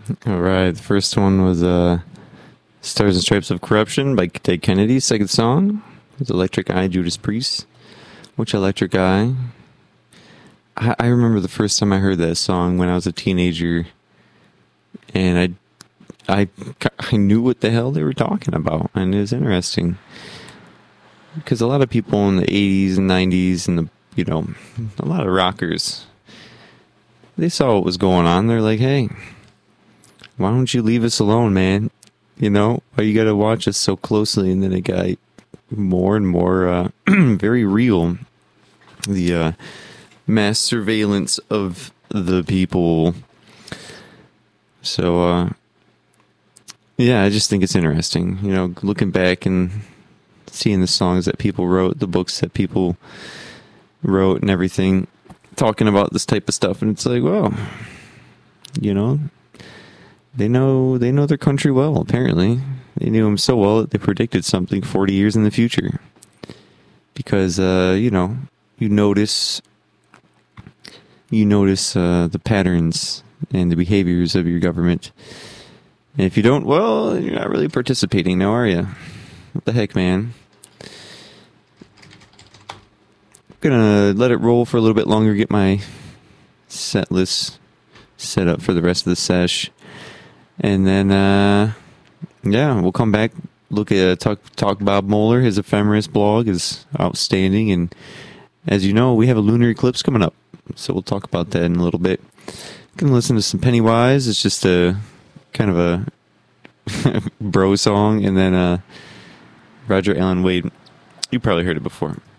All right, the first one was Stars and Stripes of Corruption by Dead Kennedy. Second song was Electric Eye, Judas Priest. Which Electric Eye? I remember the first time I heard that song when I was a teenager, and I knew what the hell they were talking about, and it was interesting because a lot of people in the 80s and 90s and a lot of rockers, they saw what was going on. They're like, hey, why don't you leave us alone, man? Why you got to watch us so closely? And then it got more and more very real. The mass surveillance of the people. So, yeah, I just think it's interesting. Looking back and seeing the songs that people wrote, the books that people wrote and everything, talking about this type of stuff. And it's like, well, they know their country well, apparently. They knew them so well that they predicted something 40 years in the future. Because, you notice the patterns and the behaviors of your government. And if you don't, well, you're not really participating now, are you? What the heck, man? I'm gonna let it roll for a little bit longer, get my set list set up for the rest of the sesh. And then, we'll come back, look at talk Bob Moeller. His Ephemeris blog is outstanding, and as you know, we have a lunar eclipse coming up, so we'll talk about that in a little bit. You can listen to some Pennywise. It's just a kind of a bro song, and then Roger Allen Wade. You probably heard it before.